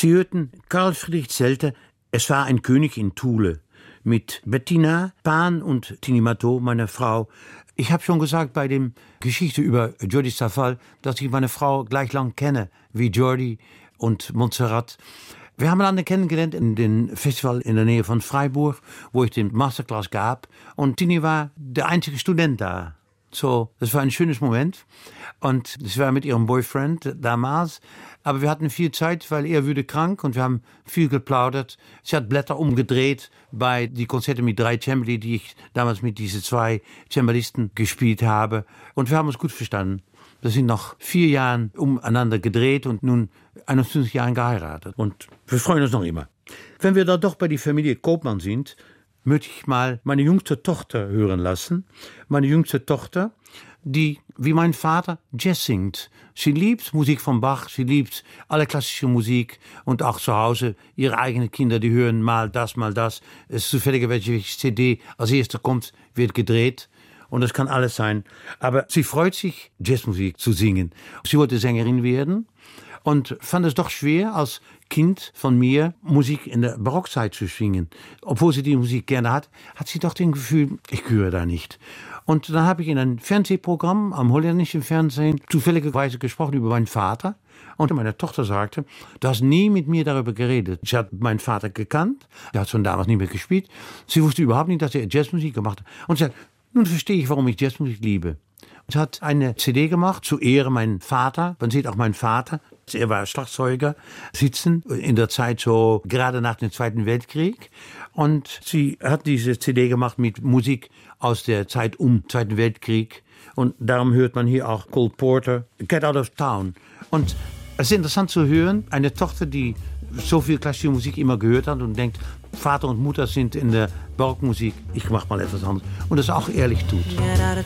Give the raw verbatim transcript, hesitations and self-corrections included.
Sie hörten Karl Friedrich Zelter, Es war ein König in Thule, mit Bettina Pan und Tini Matteau, meine Frau. Ich habe schon gesagt bei der Geschichte über Jordi Savall, dass ich meine Frau gleich lang kenne wie Jordi und Montserrat. Wir haben einander kennengelernt in dem Festival in der Nähe von Freiburg, wo ich den Masterclass gab. Und Tini war der einzige Student da. So, das war ein schönes Moment. Und das war mit ihrem Boyfriend damals. Aber wir hatten viel Zeit, weil er wurde krank und wir haben viel geplaudert. Sie hat Blätter umgedreht bei die Konzerte mit drei Cembali, die ich damals mit diesen zwei Cembalisten gespielt habe. Und wir haben uns gut verstanden. Wir sind nach vier Jahren umeinander gedreht und nun einundzwanzig Jahren geheiratet. Und wir freuen uns noch immer. Wenn wir da doch bei der Familie Koopman sind, möchte ich mal meine jüngste Tochter hören lassen. Meine jüngste Tochter, die wie mein Vater Jazz singt. Sie liebt Musik von Bach, sie liebt alle klassische Musik und auch zu Hause ihre eigenen Kinder, die hören mal das, mal das. Es ist zufällig, welche C D als erste kommt, wird gedreht. Und das kann alles sein. Aber sie freut sich, Jazzmusik zu singen. Sie wollte Sängerin werden und fand es doch schwer, als Kind von mir Musik in der Barockzeit zu singen. Obwohl sie die Musik gerne hat, hat sie doch den Gefühl, ich gehöre da nicht. Und dann habe ich in einem Fernsehprogramm am holländischen Fernsehen zufälligerweise gesprochen über meinen Vater. Und meine Tochter sagte, du hast nie mit mir darüber geredet. Sie hat meinen Vater gekannt, der hat schon damals nicht mehr gespielt. Sie wusste überhaupt nicht, dass er Jazzmusik gemacht hat. Und sie sagt, nun verstehe ich, warum ich Jazzmusik liebe. Sie hat eine C D gemacht zu Ehre meinen Vater. Man sieht auch meinen Vater, er war Schlagzeuger, sitzen in der Zeit so gerade nach dem Zweiten Weltkrieg. Und sie hat diese C D gemacht mit Musik aus der Zeit um Zweiten Weltkrieg. Und darum hört man hier auch Cole Porter, Get Out of Town. Und es ist interessant zu hören, eine Tochter, die so viel klassische Musik immer gehört hat und denkt, Vater und Mutter sind in der Barockmusik, ich mach mal etwas anderes. Und das auch ehrlich tut.